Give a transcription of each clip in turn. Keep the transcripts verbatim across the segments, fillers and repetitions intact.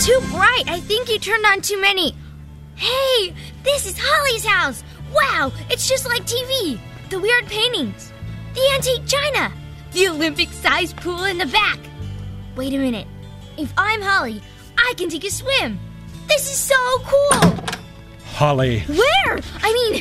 too bright. I think you turned on too many. Hey, this is Holly's house. Wow, it's just like T V. The weird paintings. The antique china. The Olympic-sized pool in the back. Wait a minute. If I'm Holly, I can take a swim. This is so cool. Holly. Where? I mean,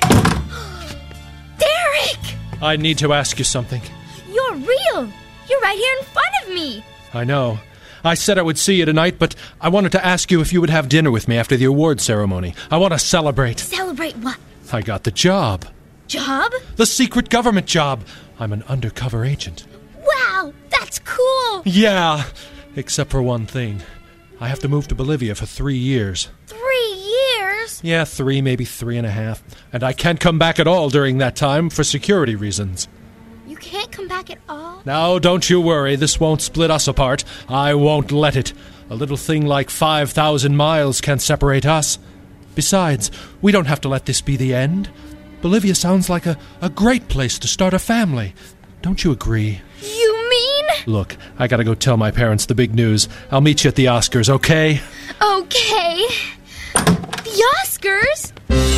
Derek! I need to ask you something. You're real. You're right here in front of me. I know. I said I would see you tonight, but I wanted to ask you if you would have dinner with me after the award ceremony. I want to celebrate. Celebrate what? I got the job. Job? The secret government job. I'm an undercover agent. Wow, that's cool. Yeah, except for one thing. I have to move to Bolivia for three years. Three years? Yeah, three, maybe three and a half. And I can't come back at all during that time for security reasons. You can't come back at all? Now, don't you worry. This won't split us apart. I won't let it. A little thing like five thousand miles can separate us. Besides, we don't have to let this be the end. Bolivia sounds like a, a great place to start a family. Don't you agree? You mean? Look, I gotta go tell my parents the big news. I'll meet you at the Oscars, okay? Okay. The Oscars?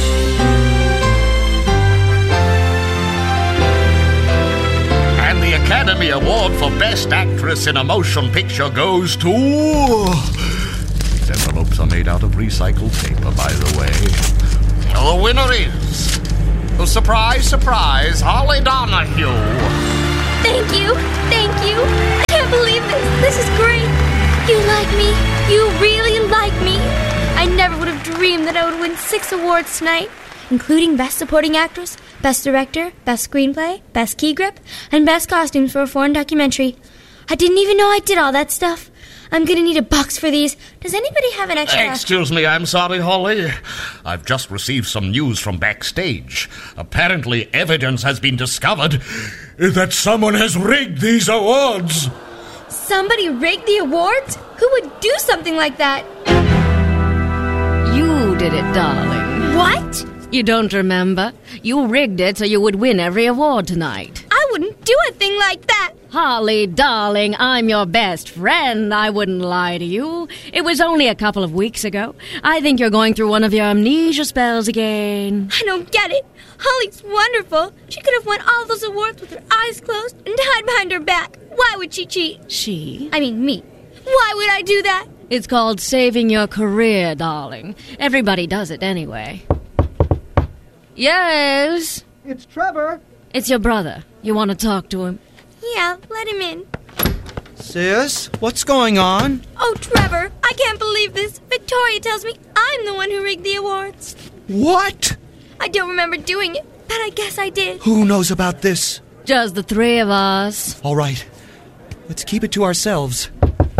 And the Academy Award for Best Actress in a Motion Picture goes to... These envelopes are made out of recycled paper, by the way. The winner is... Oh, surprise, surprise, Holly Donahue. Thank you, thank you. I can't believe this. This is great. You like me. You really like me. I never would have dreamed that I would win six awards tonight, including Best Supporting Actress, Best Director, Best Screenplay, Best Key Grip, and Best Costumes for a foreign documentary. I didn't even know I did all that stuff. I'm gonna need a box for these. Does anybody have an extra... Excuse me, I'm sorry, Holly. I've just received some news from backstage. Apparently, evidence has been discovered that someone has rigged these awards. Somebody rigged the awards? Who would do something like that? You did it, darling. What? You don't remember? You rigged it so you would win every award tonight. I wouldn't do a thing like that. Holly, darling, I'm your best friend. I wouldn't lie to you. It was only a couple of weeks ago. I think you're going through one of your amnesia spells again. I don't get it. Holly's wonderful. She could have won all those awards with her eyes closed and tied behind her back. Why would she cheat? She? I mean me. Why would I do that? It's called saving your career, darling. Everybody does it anyway. Yes? It's Trevor. It's your brother. You want to talk to him? Yeah, let him in. Sis, what's going on? Oh, Trevor, I can't believe this. Victoria tells me I'm the one who rigged the awards. What? I don't remember doing it, but I guess I did. Who knows about this? Just the three of us. All right. Let's keep it to ourselves.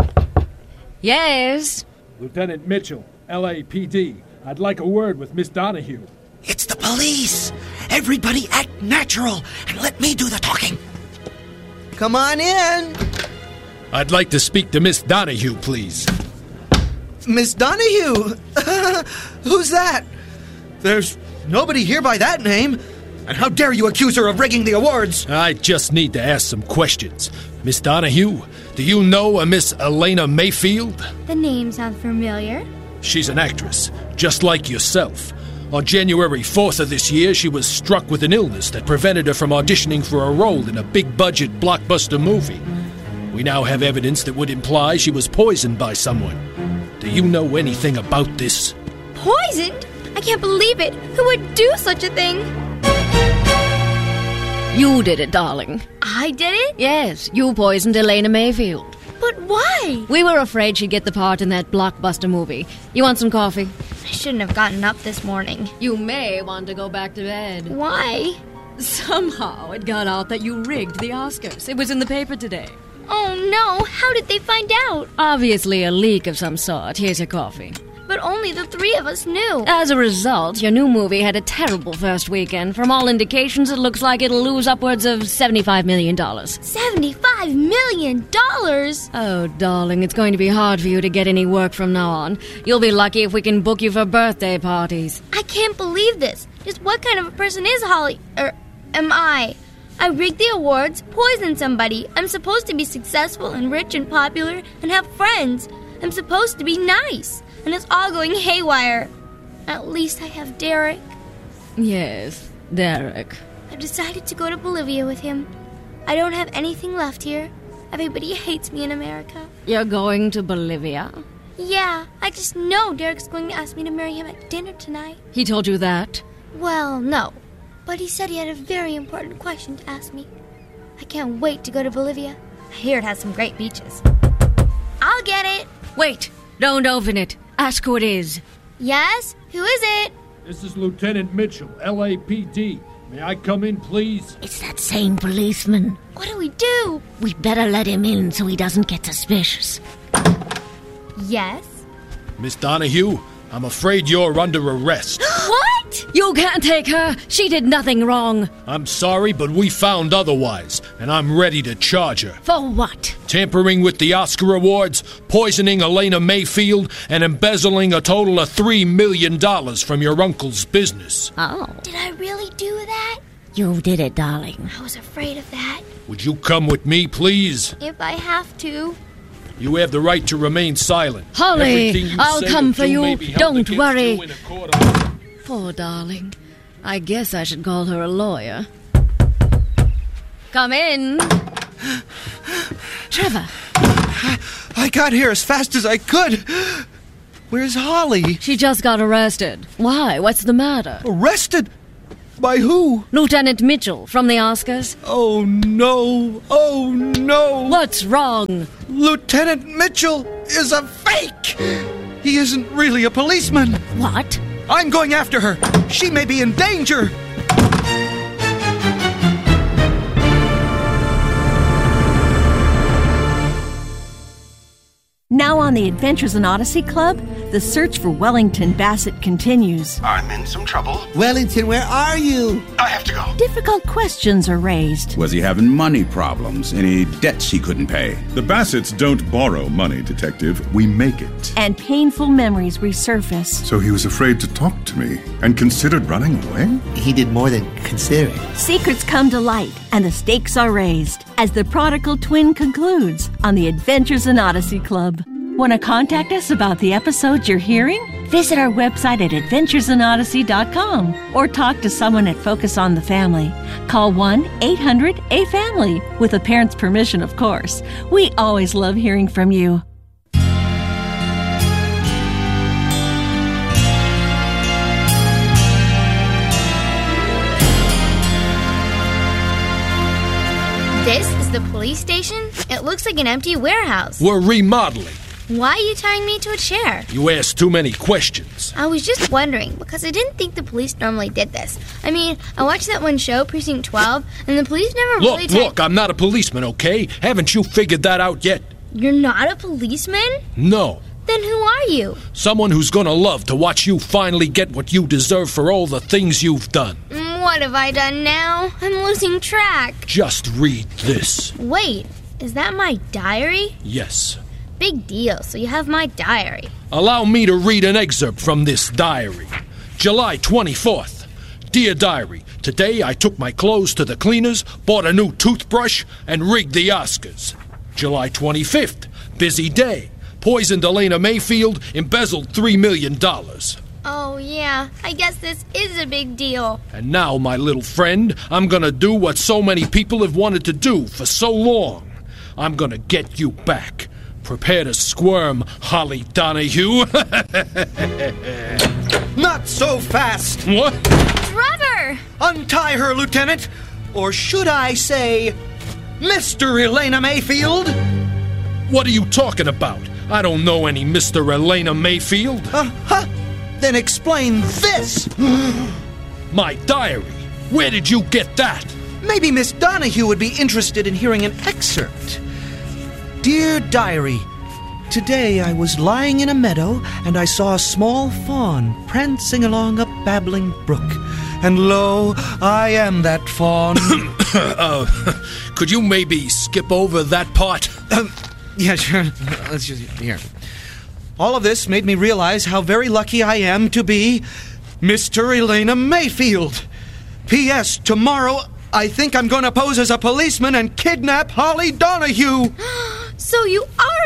Yes? Lieutenant Mitchell, L A P D. I'd like a word with Miss Donahue. It's the police. Everybody act natural and let me do the talking. Come on in. I'd like to speak to Miss Donahue, please. Miss Donahue? Who's that? There's nobody here by that name. And how dare you accuse her of rigging the awards? I just need to ask some questions. Miss Donahue, do you know a Miss Elena Mayfield? The name sounds familiar. She's an actress, just like yourself. On January fourth of this year, she was struck with an illness that prevented her from auditioning for a role in a big-budget blockbuster movie. We now have evidence that would imply she was poisoned by someone. Do you know anything about this? Poisoned? I can't believe it. Who would do such a thing? You did it, darling. I did it? Yes, you poisoned Elena Mayfield. But why? We were afraid she'd get the part in that blockbuster movie. You want some coffee? I shouldn't have gotten up this morning. You may want to go back to bed. Why? Somehow it got out that you rigged the Oscars. It was in the paper today. Oh no, how did they find out? Obviously a leak of some sort. Here's your coffee. But only the three of us knew. As a result, your new movie had a terrible first weekend. From all indications, it looks like it'll lose upwards of seventy-five million dollars. seventy-five million dollars? Oh, darling, it's going to be hard for you to get any work from now on. You'll be lucky if we can book you for birthday parties. I can't believe this. Just what kind of a person is Holly? Or am I? I rigged the awards, poisoned somebody. I'm supposed to be successful and rich and popular and have friends. I'm supposed to be nice, and it's all going haywire. At least I have Derek. Yes, Derek. I've decided to go to Bolivia with him. I don't have anything left here. Everybody hates me in America. You're going to Bolivia? Yeah, I just know Derek's going to ask me to marry him at dinner tonight. He told you that? Well, no. But he said he had a very important question to ask me. I can't wait to go to Bolivia. I hear it has some great beaches. I'll get it. Wait, don't open it. Ask who it is. Yes? Who is it? This is Lieutenant Mitchell, L A P D. May I come in, please? It's that same policeman. What do we do? We'd better let him in so he doesn't get suspicious. Yes? Miss Donahue, I'm afraid you're under arrest. What? You can't take her. She did nothing wrong. I'm sorry, but we found otherwise, and I'm ready to charge her. For what? Tampering with the Oscar Awards, poisoning Elena Mayfield, and embezzling a total of three million dollars from your uncle's business. Oh. Did I really do that? You did it, darling. I was afraid of that. Would you come with me, please? If I have to. You have the right to remain silent. Holly, Everything you I'll say come or for do you. may be held Don't against worry. you in a court of- Poor darling. I guess I should call her a lawyer. Come in. Trevor. I got here as fast as I could. Where's Holly? She just got arrested. Why? What's the matter? Arrested? By who? Lieutenant Mitchell from the Oscars. Oh, no. Oh, no. What's wrong? Lieutenant Mitchell is a fake. He isn't really a policeman. What? I'm going after her. She may be in danger. Now on the Adventures in Odyssey Club, the search for Wellington Bassett continues. I'm in some trouble. Wellington, where are you? I have to go. Difficult questions are raised. Was he having money problems? Any debts he couldn't pay? The Bassetts don't borrow money, Detective. We make it. And painful memories resurface. So he was afraid to talk to me and considered running away? He did more than consider it. Secrets come to light and the stakes are raised as the prodigal twin concludes on the Adventures in Odyssey Club. Want to contact us about the episodes you're hearing? Visit our website at adventures in odyssey dot com or talk to someone at Focus on the Family. Call one eight hundred A family with a parent's permission, of course. We always love hearing from you. This is the police station? It looks like an empty warehouse. We're remodeling. Why are you tying me to a chair? You asked too many questions. I was just wondering, because I didn't think the police normally did this. I mean, I watched that one show, Precinct twelve, and the police never Look, really... Look, look, I'm not a policeman, okay? Haven't you figured that out yet? You're not a policeman? No. Then who are you? Someone who's gonna love to watch you finally get what you deserve for all the things you've done. Mm, what have I done now? I'm losing track. Just read this. Wait, is that my diary? Yes. Big deal, so you have my diary. Allow me to read an excerpt from this diary. July twenty-fourth. Dear Diary, today I took my clothes to the cleaners, bought a new toothbrush, and rigged the Oscars. July twenty-fifth. Busy day. Poisoned Elena Mayfield, embezzled three million dollars. Oh, yeah, I guess this is a big deal. And now, my little friend, I'm gonna do what so many people have wanted to do for so long. I'm gonna get you back. Prepare to squirm, Holly Donahue. Not so fast. What? Trevor! Untie her, Lieutenant. Or should I say, Mister Elena Mayfield? What are you talking about? I don't know any Mister Elena Mayfield. Uh-huh. Then explain this. My diary. Where did you get that? Maybe Miss Donahue would be interested in hearing an excerpt. Dear Diary, today I was lying in a meadow and I saw a small fawn prancing along a babbling brook. And lo, I am that fawn. uh, could you maybe skip over that part? Uh, yeah, sure. Let's just... Here. All of this made me realize how very lucky I am to be Mister Elena Mayfield. P S. Tomorrow, I think I'm going to pose as a policeman and kidnap Holly Donahue. So you are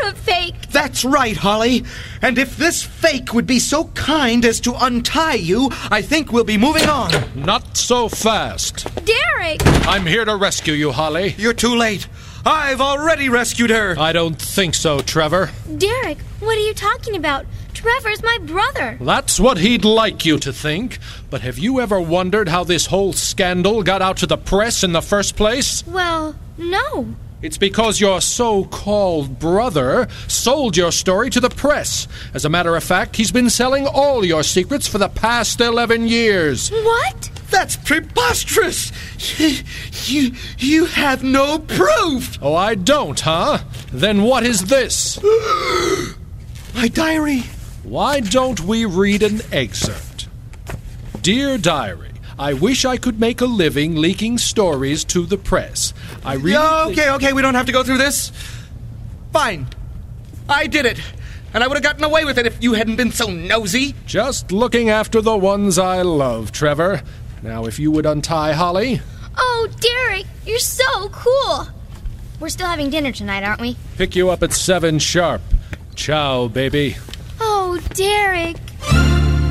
not a fake. That's right, Holly. And if this fake would be so kind as to untie you, I think we'll be moving on. Not so fast. Derek! I'm here to rescue you, Holly. You're too late. I've already rescued her. I don't think so, Trevor. Derek, what are you talking about? Trevor's my brother. That's what he'd like you to think. But have you ever wondered how this whole scandal got out to the press in the first place? Well, no. It's because your so-called brother sold your story to the press. As a matter of fact, he's been selling all your secrets for the past eleven years. What? That's preposterous! You, you have no proof! Oh, I don't, huh? Then what is this? My diary. Why don't we read an excerpt? Dear Diary, I wish I could make a living leaking stories to the press. I really Okay, think- okay, we don't have to go through this. Fine. I did it. And I would have gotten away with it if you hadn't been so nosy. Just looking after the ones I love, Trevor. Now, if you would untie Holly. Oh, Derek, you're so cool. We're still having dinner tonight, aren't we? Pick you up at seven sharp. Ciao, baby. Oh, Derek,